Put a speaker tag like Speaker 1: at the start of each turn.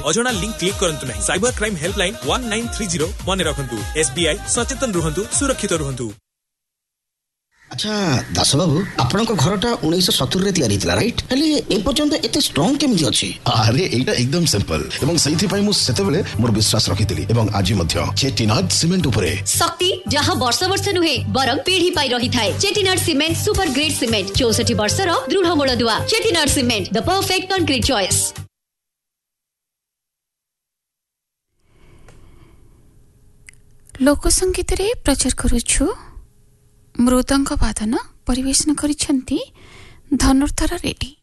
Speaker 1: अजणा link click करंतु नहीं। Cyber crime helpline 1930 मन रखंतु। SBI सचेतन रुहंतु, सुरक्षित रुहंतु।
Speaker 2: अच्छा दास बाबू आपण घरटा 1970 रे तैयारी थिला राइट हेले ए पर्यंत एते स्ट्रांग केमि अछि?
Speaker 3: अरे एटा एकदम सिंपल एवं सही पई मु सेतेबेले मोर विश्वास रखितली एवं आज मध्य चेटिनाड सीमेंट उपरे
Speaker 4: शक्ति जहां वर्ष वर्ष नुहे बरं पीढ़ी पाई रही थाए। Chettinad cement super grade cement 64 वर्षर दृढ़ मूलदुआ। Chettinad cement the perfect concrete choice.
Speaker 5: लोक संगीत रे प्रचार करूछु मृदंग वादन परिवेशन करिसेंती धनुर्धर रेड्डी।